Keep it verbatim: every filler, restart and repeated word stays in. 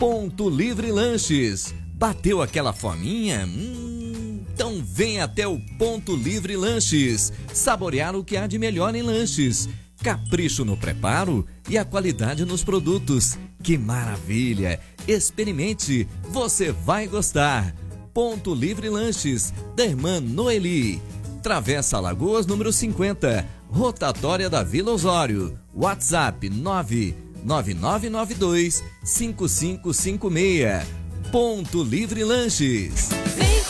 Ponto Livre Lanches. Bateu aquela fominha? Hum, então vem até o Ponto Livre Lanches. Saborear o que há de melhor em lanches. Capricho no preparo e a qualidade nos produtos. Que maravilha! Experimente, você vai gostar. Ponto Livre Lanches, da irmã Noeli. Travessa Alagoas, número cinquenta, Rotatória da Vila Osório. WhatsApp nove nove nove nove dois cinco cinco cinco seis. Ponto Livre Lanches.